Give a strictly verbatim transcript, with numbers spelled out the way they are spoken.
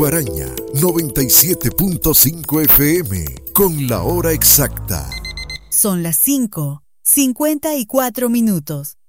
Guaraña noventa y siete punto cinco F M con la hora exacta. Son las cinco, cincuenta y cuatro minutos.